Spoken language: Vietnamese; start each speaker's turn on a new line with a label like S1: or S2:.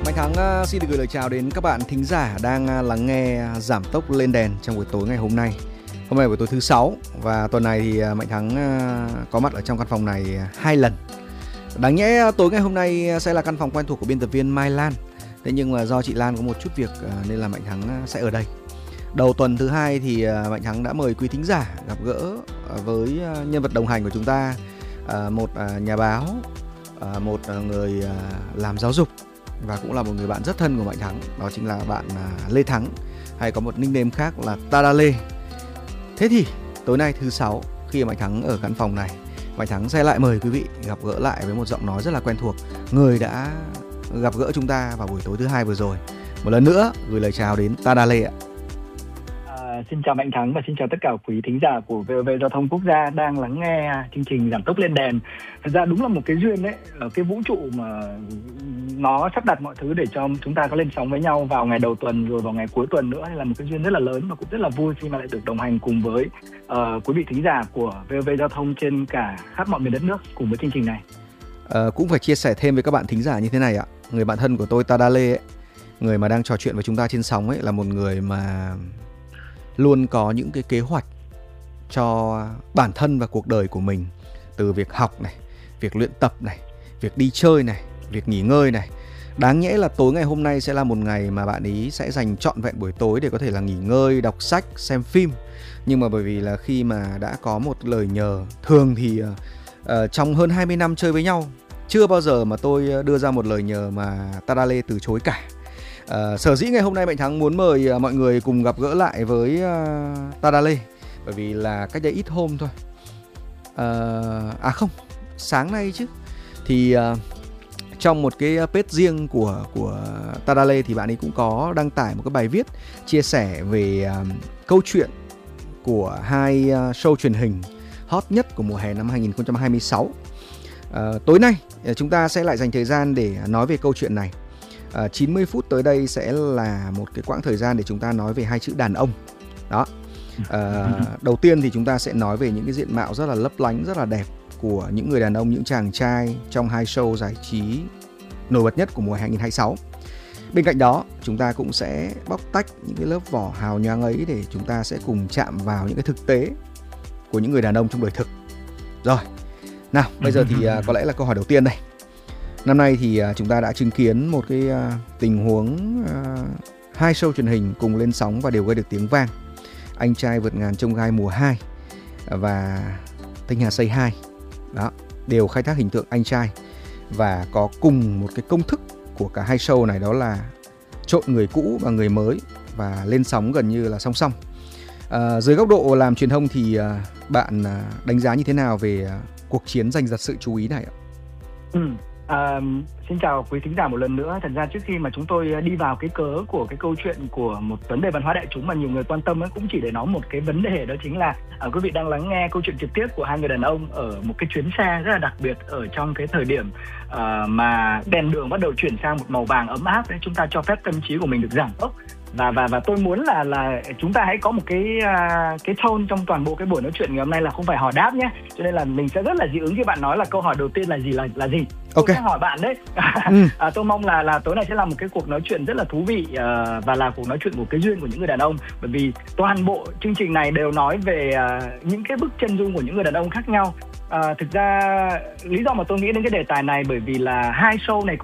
S1: Mạnh Thắng xin được gửi lời chào đến các bạn thính giả đang lắng nghe Giảm tốc lên đèn trong buổi tối ngày hôm nay. Hôm nay buổi tối thứ 6 và tuần này thì Mạnh Thắng có mặt ở trong căn phòng này 2 lần. Đáng nhẽ tối ngày hôm nay sẽ là căn phòng quen thuộc của biên tập viên Mai Lan. Thế nhưng mà do chị Lan có một chút việc nên là Mạnh Thắng sẽ ở đây. Đầu tuần thứ 2 thì Mạnh Thắng đã mời quý thính giả gặp gỡ với nhân vật đồng hành của chúng ta, một nhà báo, một người làm giáo dục và cũng là một người bạn rất thân của Mạnh Thắng. Đó chính là bạn Lê Thắng, hay có một nickname khác là Tada Lê. Thế thì tối nay thứ 6, khi Mạnh Thắng ở căn phòng này, Mạnh Thắng sẽ lại mời quý vị gặp gỡ lại với một giọng nói rất là quen thuộc, người đã gặp gỡ chúng ta vào buổi tối thứ 2 vừa rồi. Một lần nữa gửi lời chào đến Tada Lê ạ.
S2: Xin chào Mạnh Thắng và xin chào tất cả quý thính giả của VOV Giao thông Quốc gia đang lắng nghe chương trình Giảm tốc lên đèn. Thật ra đúng là một cái duyên đấy, ở cái vũ trụ mà nó sắp đặt mọi thứ để cho chúng ta có lên sóng với nhau vào ngày đầu tuần rồi vào ngày cuối tuần nữa, là một cái duyên rất là lớn và cũng rất là vui khi mà lại được đồng hành cùng với quý vị thính giả của VOV Giao thông trên cả khắp mọi miền đất nước cùng với chương trình này.
S1: Cũng phải chia sẻ thêm với các bạn thính giả như thế này ạ. Người bạn thân của tôi Tada Lê ấy, người mà đang trò chuyện với chúng ta trên sóng ấy, là một người mà luôn có những cái kế hoạch cho bản thân và cuộc đời của mình, từ việc học này, việc luyện tập này, việc đi chơi này, việc nghỉ ngơi này. Đáng nhẽ là tối ngày hôm nay sẽ là một ngày mà bạn ấy sẽ dành trọn vẹn buổi tối để có thể là nghỉ ngơi, đọc sách, xem phim. Nhưng mà bởi vì là khi mà đã có một lời nhờ, thường thì trong hơn 20 năm chơi với nhau, chưa bao giờ mà tôi đưa ra một lời nhờ mà Tada Lê từ chối cả. Sở dĩ ngày hôm nay Mạnh Thắng muốn mời mọi người cùng gặp gỡ lại với Tada Lê, bởi vì là cách đây ít hôm thôi, không, sáng nay chứ, thì trong một cái page riêng của Tada Lê thì bạn ấy cũng có đăng tải một cái bài viết chia sẻ về câu chuyện của hai show truyền hình hot nhất của mùa hè năm 2026. Tối nay chúng ta sẽ lại dành thời gian để nói về câu chuyện này. 90 phút tới đây sẽ là một cái quãng thời gian để chúng ta nói về hai chữ đàn ông. Đó. Đầu tiên thì chúng ta sẽ nói về những cái diện mạo rất là lấp lánh, rất là đẹp của những người đàn ông, những chàng trai trong hai show giải trí nổi bật nhất của mùa 2026. Bên cạnh đó, chúng ta cũng sẽ bóc tách những cái lớp vỏ hào nhoáng ấy để chúng ta sẽ cùng chạm vào những cái thực tế của những người đàn ông trong đời thực. Rồi, nào, bây giờ thì có lẽ là câu hỏi đầu tiên đây. Năm nay thì chúng ta đã chứng kiến một cái tình huống hai show truyền hình cùng lên sóng và đều gây được tiếng vang. Anh Trai Vượt Ngàn Chông Gai mùa 2 và Thanh Hà Say Hi. Đó, đều khai thác hình tượng anh trai và có cùng một cái công thức của cả hai show này, đó là trộn người cũ và người mới và lên sóng gần như là song song. Dưới góc độ làm truyền thông thì bạn đánh giá như thế nào về cuộc chiến giành giật sự chú ý này ạ?
S2: Xin chào quý thính giả một lần nữa. Thật ra trước khi mà chúng tôi đi vào cái cớ của cái câu chuyện của một vấn đề văn hóa đại chúng mà nhiều người quan tâm ấy, cũng chỉ để nói một cái vấn đề, đó chính là quý vị đang lắng nghe câu chuyện trực tiếp của hai người đàn ông ở một cái chuyến xe rất là đặc biệt, ở trong cái thời điểm mà đèn đường bắt đầu chuyển sang một màu vàng ấm áp đấy. Chúng ta cho phép tâm trí của mình được giảm tốc. Và tôi muốn là chúng ta hãy có một cái tone trong toàn bộ cái buổi nói chuyện ngày hôm nay là không phải hỏi đáp nhé. Cho nên là mình sẽ rất là dị ứng khi bạn nói là câu hỏi đầu tiên là gì.
S1: Okay.
S2: Tôi sẽ hỏi bạn đấy. Tôi mong là tối nay sẽ là một cái cuộc nói chuyện rất là thú vị và là cuộc nói chuyện của cái duyên của những người đàn ông, bởi vì toàn bộ chương trình này đều nói về những cái bức chân dung của những người đàn ông khác nhau. Thực ra lý do mà tôi nghĩ đến cái đề tài này bởi vì là hai show này